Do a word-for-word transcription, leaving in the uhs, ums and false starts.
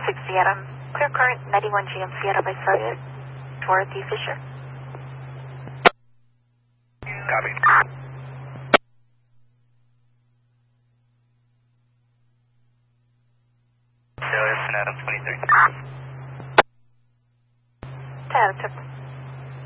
six Sierra. Clear current ninety-one G M Sierra by Sawyer. Dorothy Fisher. Copy. Sierra, Sonata twenty-three. ten,